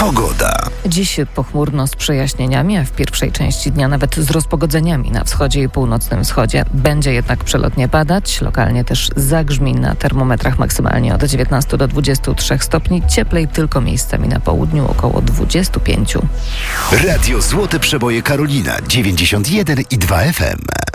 Pogoda. Dziś pochmurno z przejaśnieniami, a w pierwszej części dnia nawet z rozpogodzeniami na wschodzie i północnym wschodzie. Będzie jednak przelotnie padać, lokalnie też zagrzmi na termometrach maksymalnie od 19 do 23 stopni, cieplej tylko miejscami na południu około 25. Radio Złote Przeboje Karolina 91,2 FM.